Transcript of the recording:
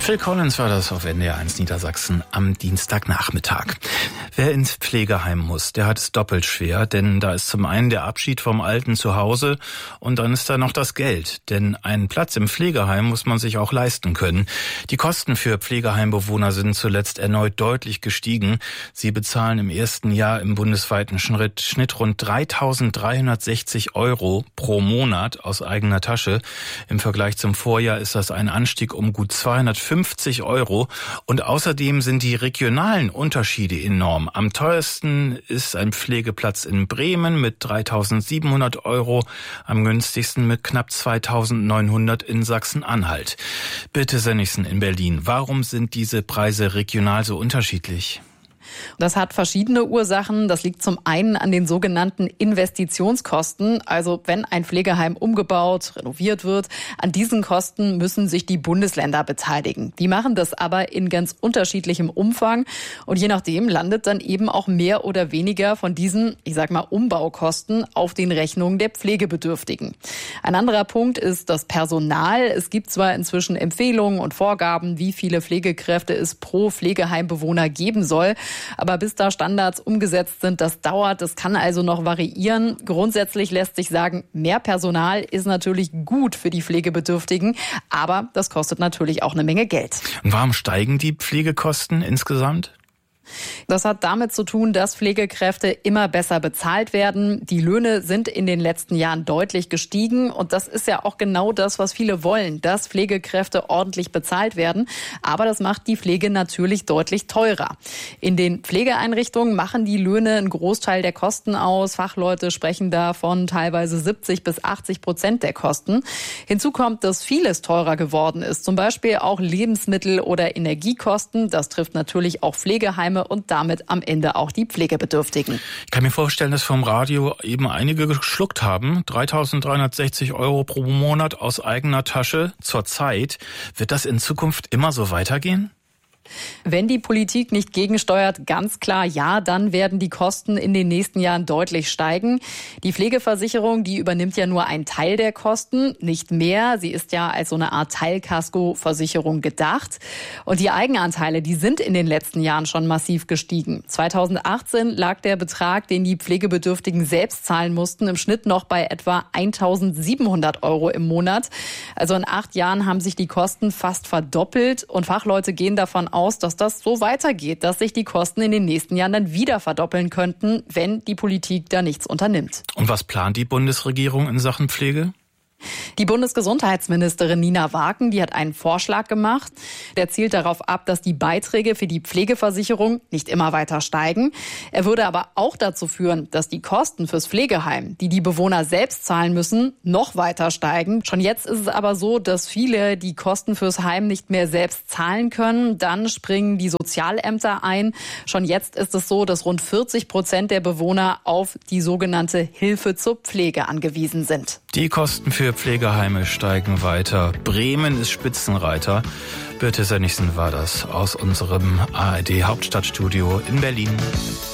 Phil Collins war das auf NDR 1 Niedersachsen am Dienstagnachmittag. Wer ins Pflegeheim muss, der hat es doppelt schwer, denn da ist zum einen der Abschied vom alten Zuhause und dann ist da noch das Geld. Denn einen Platz im Pflegeheim muss man sich auch leisten können. Die Kosten für Pflegeheimbewohner sind zuletzt erneut deutlich gestiegen. Sie bezahlen im ersten Jahr im bundesweiten Schnitt rund 3.360 € pro Monat aus eigener Tasche. Im Vergleich zum Vorjahr ist das ein Anstieg um gut 250 € und außerdem sind die regionalen Unterschiede enorm. Am teuersten ist ein Pflegeplatz in Bremen mit 3.700 €, am günstigsten mit knapp 2.900 in Sachsen-Anhalt. Birte Sönnigsen in Berlin. Warum sind diese Preise regional so unterschiedlich? Das hat verschiedene Ursachen. Das liegt zum einen an den sogenannten Investitionskosten. Also wenn ein Pflegeheim umgebaut, renoviert wird, an diesen Kosten müssen sich die Bundesländer beteiligen. Die machen das aber in ganz unterschiedlichem Umfang. Und je nachdem landet dann eben auch mehr oder weniger von diesen, Umbaukosten auf den Rechnungen der Pflegebedürftigen. Ein anderer Punkt ist das Personal. Es gibt zwar inzwischen Empfehlungen und Vorgaben, wie viele Pflegekräfte es pro Pflegeheimbewohner geben soll. Aber bis da Standards umgesetzt sind, das dauert. Das kann also noch variieren. Grundsätzlich lässt sich sagen, mehr Personal ist natürlich gut für die Pflegebedürftigen. Aber das kostet natürlich auch eine Menge Geld. Und warum steigen die Pflegekosten insgesamt? Das hat damit zu tun, dass Pflegekräfte immer besser bezahlt werden. Die Löhne sind in den letzten Jahren deutlich gestiegen. Und das ist ja auch genau das, was viele wollen, dass Pflegekräfte ordentlich bezahlt werden. Aber das macht die Pflege natürlich deutlich teurer. In den Pflegeeinrichtungen machen die Löhne einen Großteil der Kosten aus. Fachleute sprechen da von teilweise 70-80% der Kosten. Hinzu kommt, dass vieles teurer geworden ist. Zum Beispiel auch Lebensmittel oder Energiekosten. Das trifft natürlich auch Pflegeheime und damit am Ende auch die Pflegebedürftigen. Ich kann mir vorstellen, dass vom Radio eben einige geschluckt haben. 3.360 € pro Monat aus eigener Tasche zurzeit. Wird das in Zukunft immer so weitergehen? Wenn die Politik nicht gegensteuert, ganz klar ja, dann werden die Kosten in den nächsten Jahren deutlich steigen. Die Pflegeversicherung, die übernimmt ja nur einen Teil der Kosten, nicht mehr. Sie ist ja als so eine Art Teilkaskoversicherung gedacht. Und die Eigenanteile, die sind in den letzten Jahren schon massiv gestiegen. 2018 lag der Betrag, den die Pflegebedürftigen selbst zahlen mussten, im Schnitt noch bei etwa 1.700 € im Monat. Also in 8 Jahren haben sich die Kosten fast verdoppelt und Fachleute gehen davon aus, dass das so weitergeht, dass sich die Kosten in den nächsten Jahren dann wieder verdoppeln könnten, wenn die Politik da nichts unternimmt. Und was plant die Bundesregierung in Sachen Pflege? Die Bundesgesundheitsministerin Nina Waken, die hat einen Vorschlag gemacht. Der zielt darauf ab, dass die Beiträge für die Pflegeversicherung nicht immer weiter steigen. Er würde aber auch dazu führen, dass die Kosten fürs Pflegeheim, die die Bewohner selbst zahlen müssen, noch weiter steigen. Schon jetzt ist es aber so, dass viele die Kosten fürs Heim nicht mehr selbst zahlen können. Dann springen die Sozialämter ein. Schon jetzt ist es so, dass rund 40% der Bewohner auf die sogenannte Hilfe zur Pflege angewiesen sind. Die Kosten für Pflegeheime steigen weiter. Bremen ist Spitzenreiter. Birte Sönnigsen war das aus unserem ARD Hauptstadtstudio in Berlin.